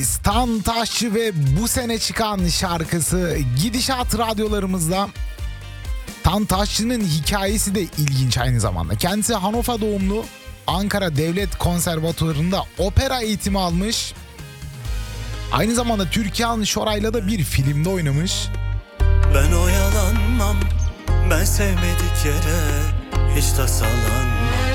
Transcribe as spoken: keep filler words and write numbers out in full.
Tantaşçı ve bu sene çıkan şarkısı Gidişat radyolarımızda. Tantaşçı'nın hikayesi de ilginç aynı zamanda. Kendisi Hannover doğumlu, Ankara Devlet Konservatuvarı'nda opera eğitimi almış. Aynı zamanda Türkan Şoray'la da bir filmde oynamış. Ben oyalanmam, ben sevmedik yere hiç tasalanmam.